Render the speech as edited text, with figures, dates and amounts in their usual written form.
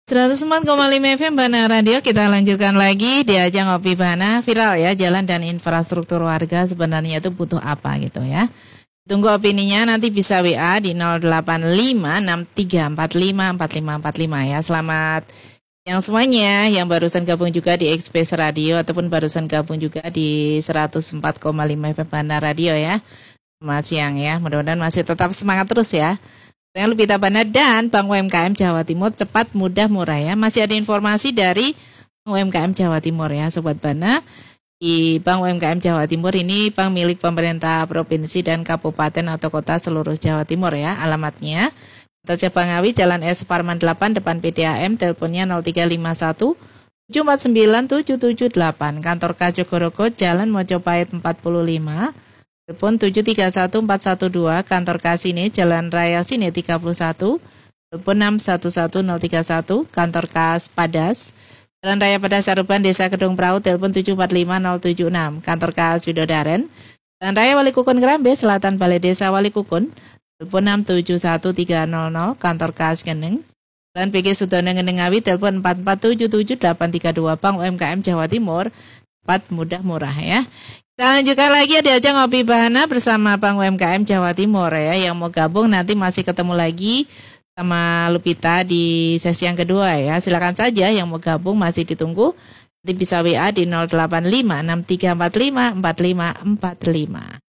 104,5 FM Bana Radio. Kita lanjutkan lagi di ajang Ngopi Bana. Viral ya, jalan dan infrastruktur warga sebenarnya itu butuh apa gitu ya. Tunggu opininya, nanti bisa WA di 08563454545 ya. Selamat yang semuanya yang barusan gabung juga di Express Radio ataupun barusan gabung juga di 104,5 FM Bana Radio ya. Selamat siang ya, mudah-mudahan masih tetap semangat terus ya. Dengan Lupita Bana dan Bank UMKM Jawa Timur, cepat, mudah, murah ya. Masih ada informasi dari Bank UMKM Jawa Timur ya Sobat Bana. Di Bank UMKM Jawa Timur ini bank milik pemerintah provinsi dan kabupaten atau kota seluruh Jawa Timur ya. Alamatnya Kota Cabangawi, Jalan S Parman 8 depan PDAM, teleponnya 0351 749 778. Kantor Kajogoroko, Jalan Mojopahit 45, telepon 731412. Kantor Kasine, Jalan Raya Sine 31, telepon 611031. Kantor Kas Padas, Jalan Raya Padas Saruban, Desa Kedung Prau, telepon 745076. Kantor Kas Widodaren, Jalan Raya Wali Kukun Kerambe Selatan, Balai Desa Wali Kukun, telepon 671300. Kantor Kas Geneng, Jalan PG Sudono Ngenengawi, telepon 4477832. Bank UMKM Jawa Timur, cepat, mudah, murah ya. Kita lanjutkan lagi di ajang Ngopi Bana bersama Bank UMKM Jawa Timur ya. Yang mau gabung nanti masih ketemu lagi sama Lupita di sesi yang kedua ya. Silakan saja yang mau gabung, masih ditunggu. Nanti bisa WA di 08563454545.